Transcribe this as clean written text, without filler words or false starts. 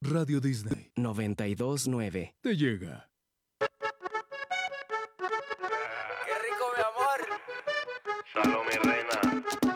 Radio Disney 92.9. te llega. ¡Qué rico, mi amor! Salud, mi reina.